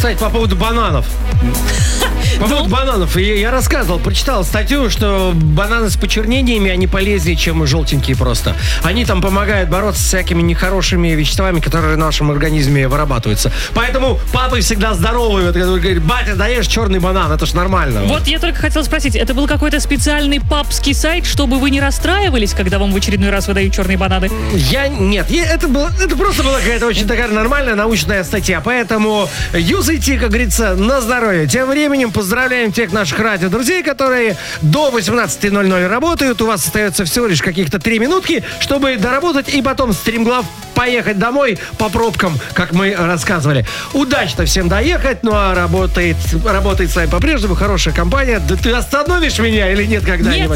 Кстати, по поводу бананов. По поводу бананов. Я рассказывал, прочитал статью, что бананы с почернениями, они полезнее, чем желтенькие просто. Они там помогают бороться с всякими нехорошими веществами, которые в нашем организме вырабатываются. Поэтому папы всегда здоровые. Вот, когда говорит: батя, даешь черный банан, это ж нормально. Вот я только хотел спросить, это был какой-то специальный папский сайт, чтобы вы не расстраивались, когда вам в очередной раз выдают черные бананы? Нет, это просто была какая-то очень такая нормальная научная статья. Поэтому юзайте, как говорится, на здоровье. Тем временем поздравляем тех наших радиодрузей, которые до 18:00 работают. У вас остается всего лишь каких-то 3 минутки, чтобы доработать и потом стримглав поехать домой по пробкам, как мы рассказывали. Удачно всем доехать, ну а работает с вами по-прежнему хорошая компания. Да ты остановишь меня или нет когда-нибудь?